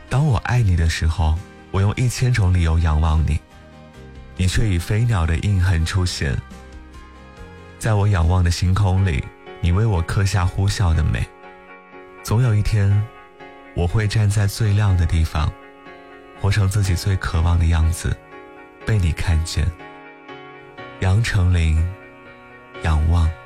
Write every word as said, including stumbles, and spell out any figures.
当我爱你的时候，我用一千种理由仰望你，你却以飞鸟的印痕出现。在我仰望的星空里，你为我刻下呼啸的美。总有一天，我会站在最亮的地方，活成自己最渴望的样子，被你看见。杨丞琳，仰望。